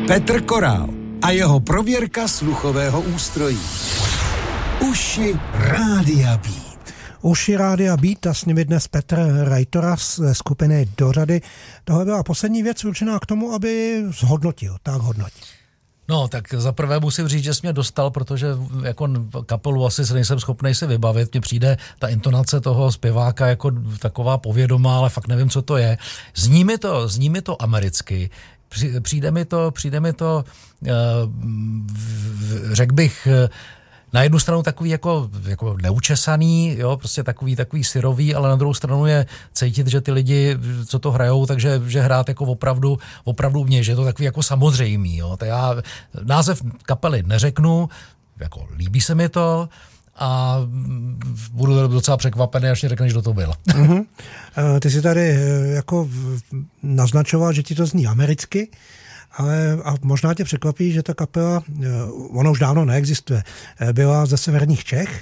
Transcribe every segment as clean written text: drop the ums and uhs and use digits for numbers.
Petr Korál a jeho prověrka sluchového ústrojí. Uši Rádia Beat. Uši Rádia Beat a s nimi dnes Petr Reitora z skupiny Do řady. Tohle byla poslední věc určená k tomu, aby zhodnotil. Tak hodnotí. No, tak zaprvé musím říct, že jsi mě dostal, protože jako kapelu asi nejsem schopnej si vybavit. Mně přijde ta intonace toho zpěváka jako taková povědomá, ale fakt nevím, co to je. Zní mi to americky. Přijde mi to, řekl bych, na jednu stranu takový jako neučesaný, jo, prostě takový syrový, ale na druhou stranu je cítit, že ty lidi, co to hrajou, takže že hrát jako opravdu umějí, že je to takový jako samozřejmý, jo. Tak já název kapely neřeknu, jako líbí se mi to a budu docela překvapený, až mi řekneš, kdo to byl. Mm-hmm. Ty jsi tady jako naznačoval, že ti to zní americky, ale a možná tě překvapí, že ta kapela, ona už dávno neexistuje, byla ze severních Čech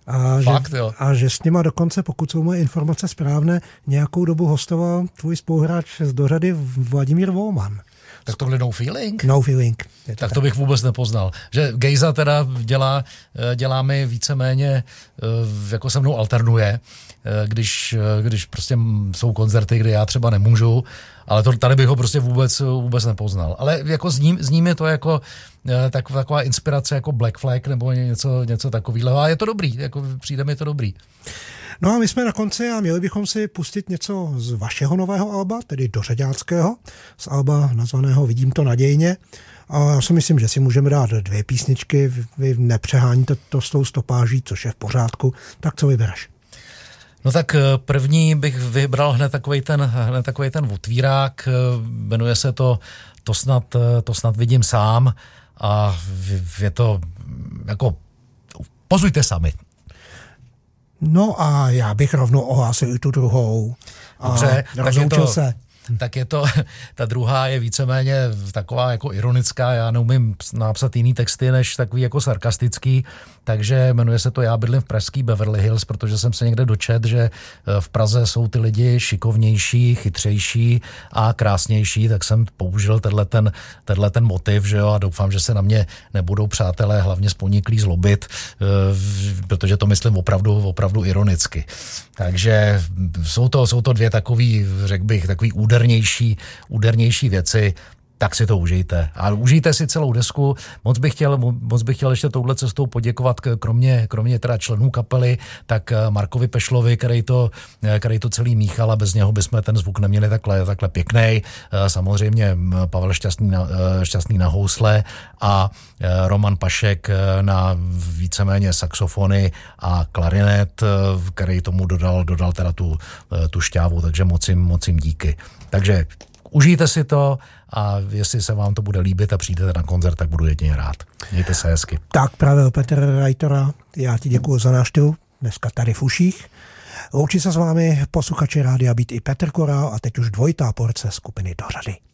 a že s nima dokonce, pokud jsou moje informace správné, nějakou dobu hostoval tvůj spoluhráč z Do řady Vladimír Volman. Tak to byl No Feeling? No Feeling. Tak to bych vůbec nepoznal. Že Gejza teda dělá mi víceméně, jako se mnou alternuje, když prostě jsou koncerty, kde já třeba nemůžu, ale tady bych ho prostě vůbec nepoznal. Ale jako zní mi to jako taková inspirace jako Black Flag nebo něco takového. A je to dobrý, jako přijde mi to dobrý. No a my jsme na konci a měli bychom si pustit něco z vašeho nového alba, tedy dořaďáckého, z alba nazvaného Vidím to nadějně. A já si myslím, že si můžeme dát 2 písničky, vy nepřeháníte to s tou stopáží, což je v pořádku. Tak co vybereš? No tak první bych vybral hned takovej ten otvírák, jmenuje se to snad vidím sám a je to jako pozujte sami. No a já bych rovnou ohlásil i tu druhou. Dobře, tak je to, ta druhá je víceméně taková jako ironická, já neumím napsat jiný texty, než takový jako sarkastický, takže jmenuje se to Já bydlím v pražský Beverly Hills, protože jsem se někde dočet, že v Praze jsou ty lidi šikovnější, chytřejší a krásnější, tak jsem použil tenhle ten motiv, že jo, a doufám, že se na mě nebudou přátelé hlavně sponiklí zlobit, protože to myslím opravdu ironicky. Takže jsou to 2 takový, řekl bych, takový údernější věci, tak si to užijte. A užijte si celou desku. Moc bych chtěl ještě touhle cestou poděkovat, kromě teda členů kapely, tak Markovi Pešlovi, který to celý míchal a bez něho bychom ten zvuk neměli takhle pěknej. Samozřejmě Pavel Šťastný na housle a Roman Pašek na víceméně saxofony a klarinet, který tomu dodal teda tu šťávu, takže moc jim díky. Takže užijte si to a jestli se vám to bude líbit a přijdete na koncert, tak budu jedině rád. Mějte se hezky. Tak právě Petr Reitora, já ti děkuji za návštěvu dneska tady v uších. Loučí se s vámi posluchači Rádia Beat i Petr Korál a teď už 2. porce skupiny Do řady.